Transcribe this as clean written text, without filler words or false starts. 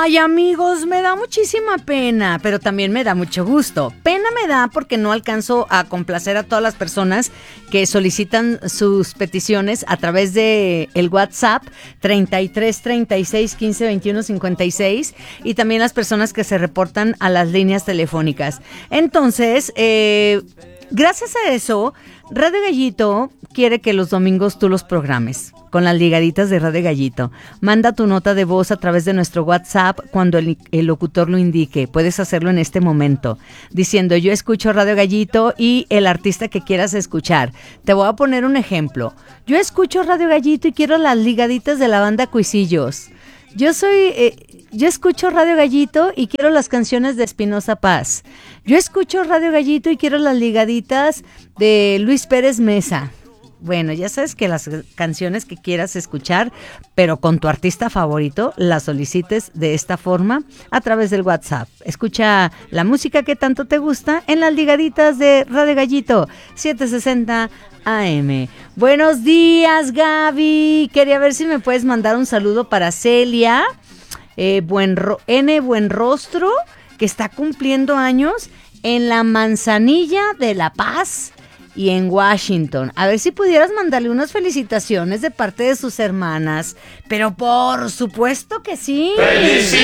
Ay, amigos, me da muchísima pena, pero también me da mucho gusto. Pena me da porque no alcanzo a complacer a todas las personas que solicitan sus peticiones a través de el WhatsApp 33 36 15 21 56 y también las personas que se reportan a las líneas telefónicas. Entonces, gracias a eso, Radio Gallito quiere que los domingos tú los programes con las ligaditas de Radio Gallito. Manda tu nota de voz a través de nuestro WhatsApp cuando el locutor lo indique. Puedes hacerlo en este momento, diciendo yo escucho Radio Gallito y el artista que quieras escuchar. Te voy a poner un ejemplo. Yo escucho Radio Gallito y quiero las ligaditas de la banda Cuisillos. Yo escucho Radio Gallito y quiero las canciones de Espinoza Paz. Yo escucho Radio Gallito y quiero las ligaditas de Luis Pérez Mesa. Bueno, ya sabes que las canciones que quieras escuchar, pero con tu artista favorito, las solicites de esta forma a través del WhatsApp. Escucha la música que tanto te gusta en las ligaditas de Radio Gallito 760 AM. Buenos días, Gaby. Quería ver si me puedes mandar un saludo para Celia Buenrostro, que está cumpliendo años en la Manzanilla de La Paz y en Washington. A ver si pudieras mandarle unas felicitaciones de parte de sus hermanas. Pero por supuesto que sí.